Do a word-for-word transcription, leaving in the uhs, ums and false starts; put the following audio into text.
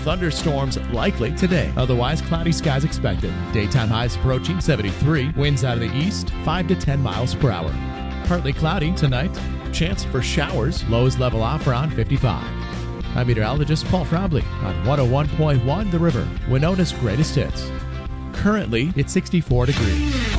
thunderstorms likely today. Otherwise, cloudy skies expected. Daytime highs approaching seventy-three. Winds out of the east, five to ten miles per hour. Partly cloudy tonight. Chance for showers. Lows level off around fifty-five. I'm meteorologist Paul Frobley on one oh one point one The River, Winona's greatest hits. Currently, it's sixty-four degrees.